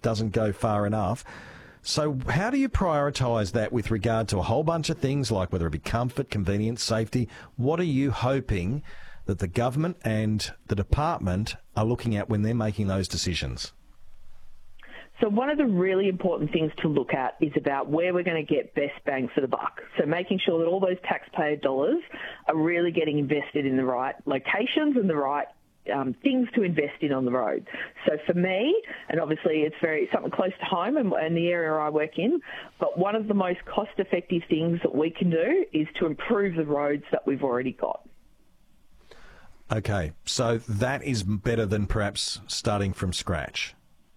doesn't go far enough. So how do you prioritise that with regard to a whole bunch of things, like whether it be comfort, convenience, safety? What are you hoping that the government and the department are looking at when they're making those decisions? So one of the really important things to look at is about where we're going to get best bang for the buck. So making sure that all those taxpayer dollars are really getting invested in the right locations and the right things to invest in on the road. So for me, and obviously it's something close to home and the area I work in, but one of the most cost-effective things that we can do is to improve the roads that we've already got. Okay, so that is better than perhaps starting from scratch.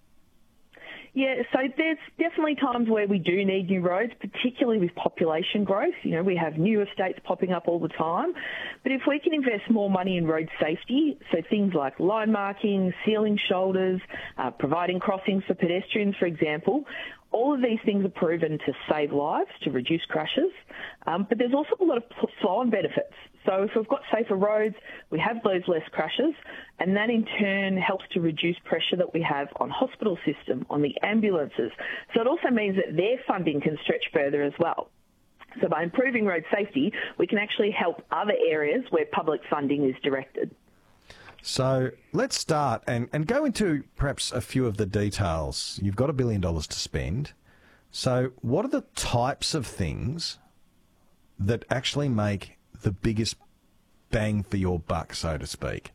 Yeah, so there's definitely times where we do need new roads, particularly with population growth. You know, we have new estates popping up all the time. But if we can invest more money in road safety, so things like line marking, sealing shoulders, providing crossings for pedestrians, for example, all of these things are proven to save lives, to reduce crashes, but there's also a lot of flow-on benefits. So if we've got safer roads, we have those less crashes, and that in turn helps to reduce pressure that we have on hospital system, on the ambulances. So it also means that their funding can stretch further as well. So by improving road safety, we can actually help other areas where public funding is directed. So let's start and go into perhaps a few of the details. You've got $1 billion to spend. So what are the types of things that actually make the biggest bang for your buck, so to speak?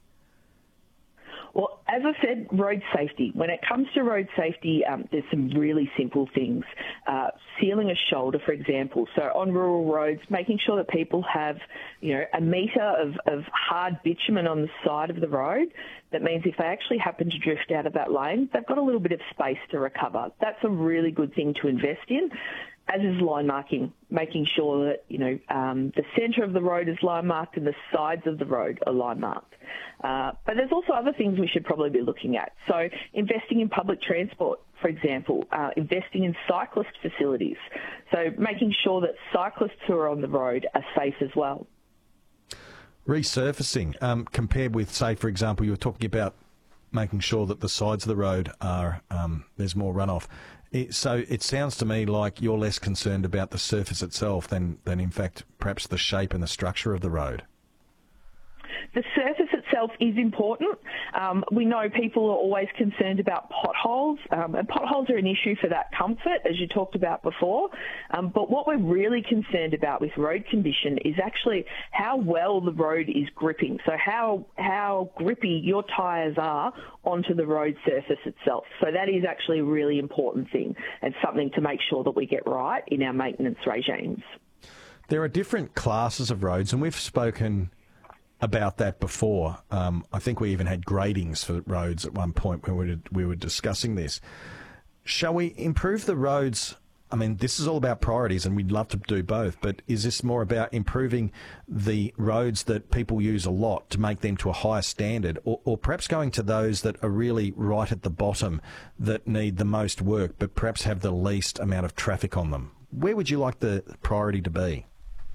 Well, as I said, road safety. When it comes to road safety, there's some really simple things. Sealing a shoulder, for example. So on rural roads, making sure that people have, a metre of hard bitumen on the side of the road. That means if they actually happen to drift out of that lane, they've got a little bit of space to recover. That's a really good thing to invest in. As is line marking, making sure that, the centre of the road is line marked and the sides of the road are line marked. But there's also other things we should probably be looking at. So investing in public transport, for example, investing in cyclist facilities. So making sure that cyclists who are on the road are safe as well. Resurfacing, compared with, say, for example, you were talking about making sure that the sides of the road are, there's more runoff. So it sounds to me like you're less concerned about the surface itself than in fact, perhaps the shape and the structure of the road. The surface itself is important. We know people are always concerned about potholes, and potholes are an issue for that comfort, as you talked about before. But what we're really concerned about with road condition is actually how well the road is gripping. So how grippy your tyres are onto the road surface itself. So that is actually a really important thing and something to make sure that we get right in our maintenance regimes. There are different classes of roads, and we've spoken about that before. I think we even had gradings for roads at one point when we were discussing this. Shall we improve the roads? I mean, this is all about priorities, and we'd love to do both, but is this more about improving the roads that people use a lot to make them to a higher standard, or perhaps going to those that are really right at the bottom that need the most work but perhaps have the least amount of traffic on them? Where would you like the priority to be?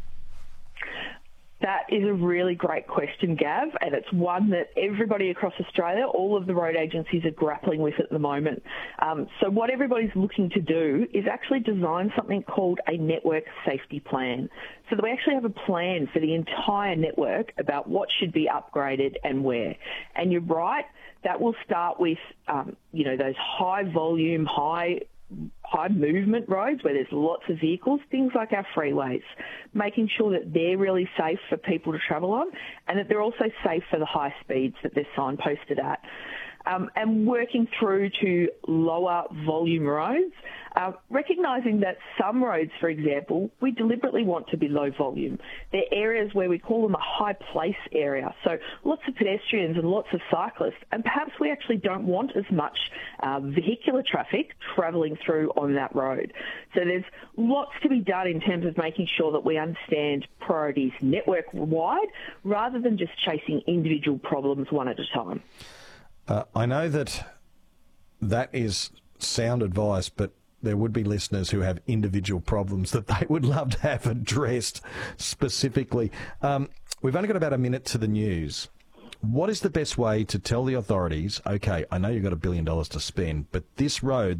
That is a really great question, Gav, and it's one that everybody across Australia, all of the road agencies are grappling with at the moment. So what everybody's looking to do is actually design something called a network safety plan, so that we actually have a plan for the entire network about what should be upgraded and where. And you're right, that will start with, those high volume, high movement roads where there's lots of vehicles, things like our freeways, making sure that they're really safe for people to travel on and that they're also safe for the high speeds that they're signposted at. And working through to lower volume roads, recognising that some roads, for example, we deliberately want to be low volume. They're areas where we call them a high place area, so lots of pedestrians and lots of cyclists, and perhaps we actually don't want as much vehicular traffic travelling through on that road. So there's lots to be done in terms of making sure that we understand priorities network-wide rather than just chasing individual problems one at a time. I know that is sound advice, but there would be listeners who have individual problems that they would love to have addressed specifically. We've only got about a minute to the news. What is the best way to tell the authorities, okay, I know you've got $1 billion to spend, but this road